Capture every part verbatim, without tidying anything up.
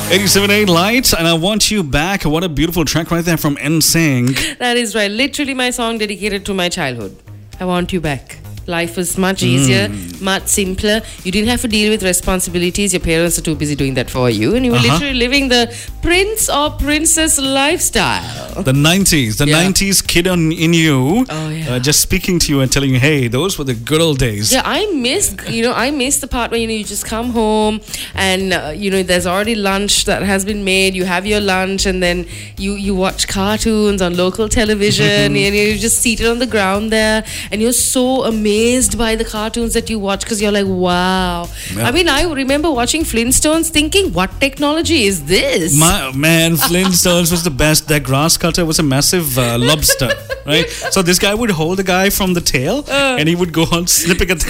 eighty-seven point eight Lights, and I Want You Back. What a beautiful track right there from N Sync. That is right. Literally my song dedicated to my childhood. I want you back. Life was much easier, mm. much simpler. You didn't have to deal with responsibilities. Your parents are too busy doing that for you. And you were uh-huh. literally living the prince or princess lifestyle. The nineties. The yeah. nineties kid on, in you. Oh, yeah. Uh, just speaking to you and telling you, hey, those were the good old days. Yeah, I miss, you know, I miss the part where, you know, you just come home and, uh, you know, there's already lunch that has been made. You have your lunch and then you, you watch cartoons on local television. And you're just seated on the ground there. And you're so amazed by the cartoons that you watch because you're like, wow. Yeah. I mean, I remember watching Flintstones thinking, what technology is this? My, man, Flintstones was the best. That grass cutter was a massive uh, lobster, right? So this guy would hold the guy from the tail uh, and he would go on snipping at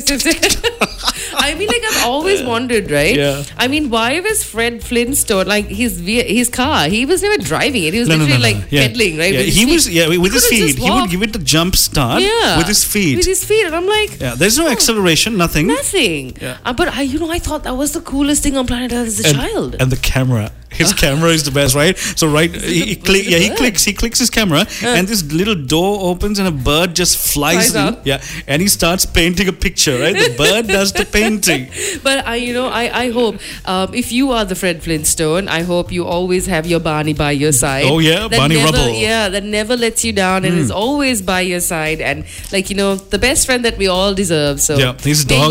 the... I mean, like, I've always wondered, right? Yeah. I mean, why was Fred Flintstone, like, his his car, he was never driving it. He was no, literally, no, no, no. like, yeah. pedaling, right? Yeah, with he his was, yeah, with his feet. He would give it the jump start yeah. with his feet. With his feet. And I'm like... Yeah, there's no oh, acceleration, nothing. Nothing. Yeah. Uh, but, I, you know, I thought that was the coolest thing on planet Earth as a and, child. And the camera. His camera is the best, right? So right, he, he click, yeah, he clicks, he clicks his camera, uh. and this little door opens, and a bird just flies, flies in, out. Yeah, and he starts painting a picture, right? The bird does the painting. But I, you know, I, I hope um, if you are the Fred Flintstone, I hope you always have your Barney by your side. Oh yeah, Barney never, Rubble. Yeah, that never lets you down and mm. is always by your side, and like you know, the best friend that we all deserve. So yeah, his dog.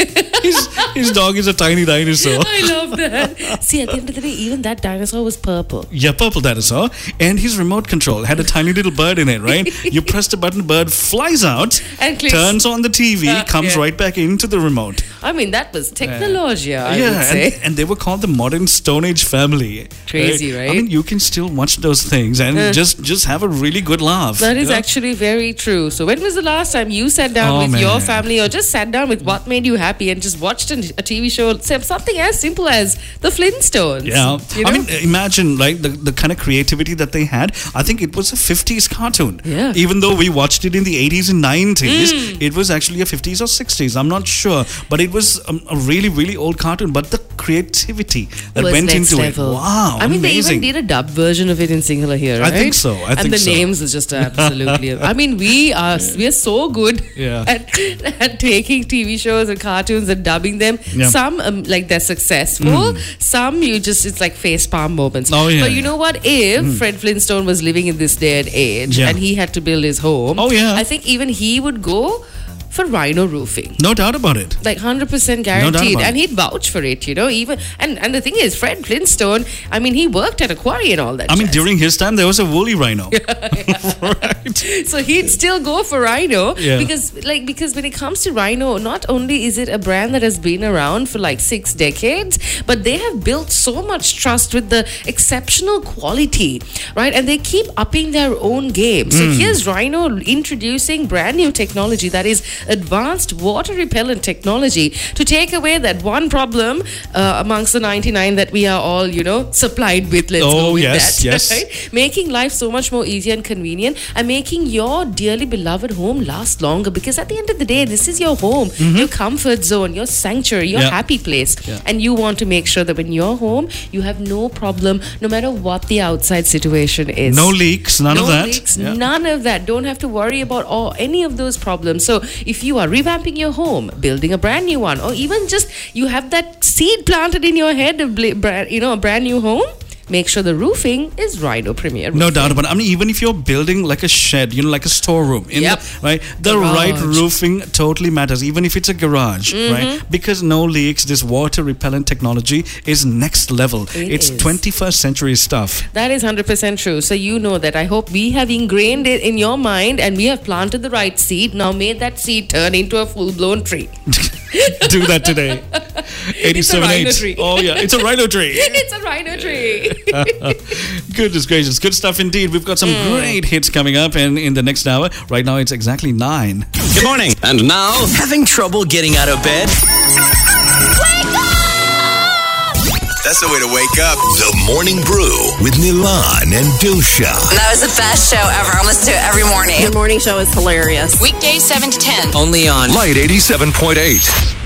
his, his dog is a tiny dinosaur. I love that. See, at the end of the day, even that dinosaur was purple. Yeah, purple dinosaur. And his remote control had a tiny little bird in it, right? You press the button, bird flies out, and clicks. Turns on the T V, uh, comes yeah. right back into the remote. I mean, that was technology, uh, I yeah, would say. And, and they were called the modern Stone Age family. Crazy, right? right? I mean, you can still watch those things and uh, just, just have a really good laugh. That is yeah? actually very true. So when was the last time you sat down oh, with man. your family or just sat down with what made you happy and just watched a, a T V show, something as simple as the Flintstones? Yeah. You know? I mean, imagine, like, the, the kind of creativity that they had. I think it was a fifties cartoon. Yeah. Even though we watched it in the eighties and nineties, mm. it was actually a fifties or sixties. I'm not sure. But it was um, a really, really old cartoon. But the creativity that went into level. it. Wow. I mean, amazing. they even did a dub version of it in Sinhala here, right? I think so. I and think the so. names is just absolutely... I mean, we are we are so good yeah. at, at taking T V shows and cartoons and dubbing them. Yeah. Some, um, like, they're successful. Mm. Some, you just... It's like face palm moments. Oh, yeah. But you know what? If mm. Fred Flintstone was living in this day and age yeah. and he had to build his home, oh, yeah. I think even he would go for rhino roofing. No doubt about it. Like one hundred percent guaranteed. No and he'd vouch for it, you know. Even and, and the thing is, Fred Flintstone, I mean, he worked at a quarry and all that. I mean, jazz. during his time, there was a woolly rhino. Right. So he'd still go for rhino yeah. because, like, because when it comes to rhino, not only is it a brand that has been around for like six decades, but they have built so much trust with the exceptional quality, right? And they keep upping their own game. So mm. here's Rhino introducing brand new technology that is advanced water repellent technology to take away that one problem uh, amongst the ninety-nine that we are all, you know, supplied with. Let's oh, go with yes, that. yes. Right? Making life so much more easier and convenient and making your dearly beloved home last longer, because at the end of the day, this is your home, mm-hmm. your comfort zone, your sanctuary, your yeah. happy place. Yeah. And you want to make sure that when you're home, you have no problem, no matter what the outside situation is. No leaks, none no of that. leaks, yeah. none of that. Don't have to worry about all, any of those problems. So if you are revamping your home, building a brand new one, or even just you have that seed planted in your head of, you know, a brand new home, make sure the roofing is Rhino Premier roofing. No doubt about it. I mean, even if you're building like a shed, you know, like a storeroom, in yep. the, right? The garage. right roofing totally matters, even if it's a garage, mm-hmm. right? Because no leaks, this water repellent technology is next level. It it's is. twenty-first century stuff. That is one hundred percent true. So you know that. I hope we have ingrained it in your mind and we have planted the right seed. Now may that seed turn into a full-blown tree. Do that today. eighty-seven point eight. Oh, yeah. It's a rhino tree. It's a rhino tree. Goodness gracious. Good stuff indeed. We've got some mm. great hits coming up in, in the next hour. Right now, it's exactly nine. Good morning. And now, having trouble getting out of bed? Wake up! That's the way to wake up. The Morning Brew with Milan and Dusha. That was the best show ever. I listen to it every morning. The morning show is hilarious. Weekdays seven to ten. Only on Light eighty-seven point eight.